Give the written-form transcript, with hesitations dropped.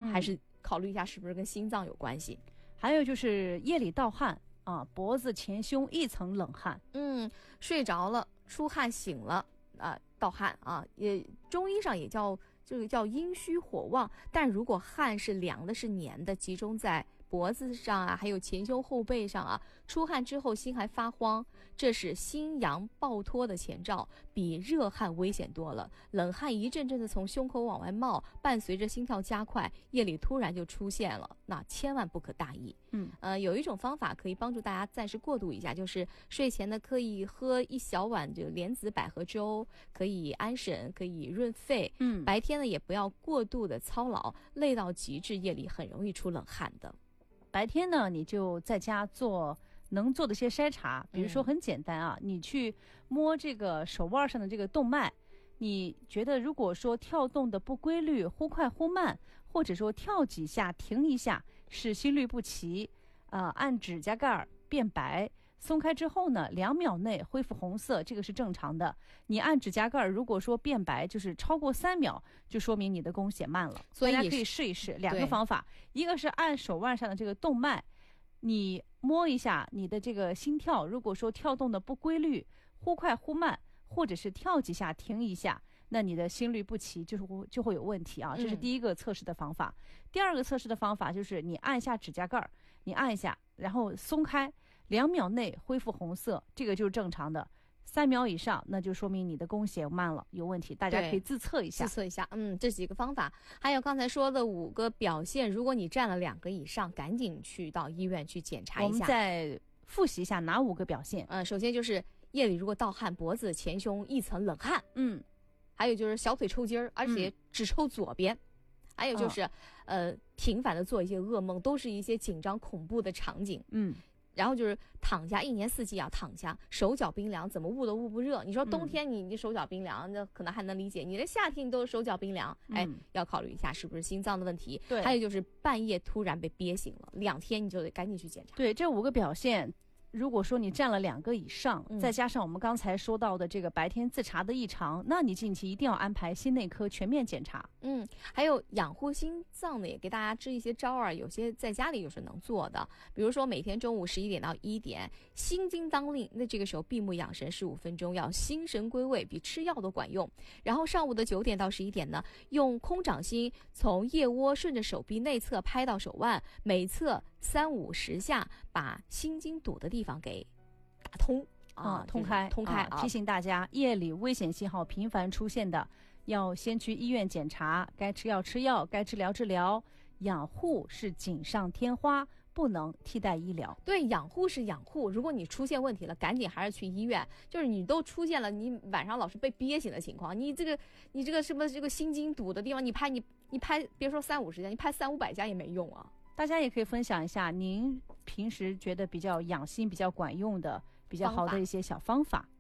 还是考虑一下是不是跟心脏有关系。 还有就是夜里盗汗啊，脖子前胸一层冷汗。 睡着了出汗醒了盗汗啊，也中医上也叫这个叫阴虚火旺，但如果汗是凉的是黏的，集中在脖子上还有前胸后背上出汗之后心还发慌，这是心阳暴脱的前兆，比热汗危险多了。冷汗一阵阵的从胸口往外冒，伴随着心跳加快，夜里突然就出现了，那千万不可大意。有一种方法可以帮助大家暂时过渡一下，就是睡前呢可以喝一小碗这个莲子百合粥，可以安神，可以润肺。白天呢也不要过度的操劳，累到极致，夜里很容易出冷汗的。 白天呢，你就在家做能做的一些筛查，比如说很简单你去摸这个手腕上的这个动脉，你觉得如果说跳动的不规律，忽快忽慢，或者说跳几下停一下，是心律不齐按指甲盖变白，松开之后呢，2秒内恢复红色，这个是正常的。你按指甲盖如果说变白，就是超过3秒，就说明你的供血慢了。所以大家可以试一试2个方法，一个是按手腕上的这个动脉，你摸一下你的这个心跳，如果说跳动的不规律，忽快忽慢，或者是跳几下停一下，那你的心律不齐就会有问题这是第一个测试的方法。第二个测试的方法就是你按一下指甲盖，你按一下然后松开，2秒内恢复红色，这个就是正常的。3秒以上，那就说明你的供血慢了，有问题，大家可以自测一下。 这几个方法，还有刚才说的5个表现，如果你占了2个以上，赶紧去到医院去检查一下。 我们再复习一下哪5个表现。 首先就是夜里如果盗汗，脖子前胸一层冷汗。还有就是小腿抽筋儿，而且只抽左边。还有就是频繁的做一些噩梦，都是一些紧张恐怖的场景。然后就是躺下，一年四季躺下，手脚冰凉，怎么捂都捂不热。你说冬天你手脚冰凉，那可能还能理解，你的夏天都手脚冰凉，要考虑一下是不是心脏的问题。 对， 还有就是半夜突然被憋醒了，2天你就得赶紧去检查。 对，这5个表现，如果说你占了2个以上，再加上我们刚才说到的这个白天自查的异常，那你近期一定要安排心内科全面检查。 还有养护心脏呢，也给大家支一些招有些在家里就是能做的，比如说每天中午11点到1点，心经当令，那这个时候闭目养神15分钟，要心神归位，比吃药都管用。然后上午的9点到11点呢，用空掌心从腋窝顺着手臂内侧拍到手腕，每侧3、5、10下，把心经堵的地方给打通通开提醒大家，夜里危险信号频繁出现的，要先去医院检查，该吃药吃药，该治疗治疗。养护是锦上添花，不能替代医疗。 对，养护是养护，如果你出现问题了，赶紧还是去医院。就是你都出现了，你晚上老是被憋醒的情况，你这个什么这个心经堵的地方，你拍别说3、50下，你拍300、500下也没用啊。 大家也可以分享一下您平时觉得比较养心、比较管用的、比较好的一些小方法。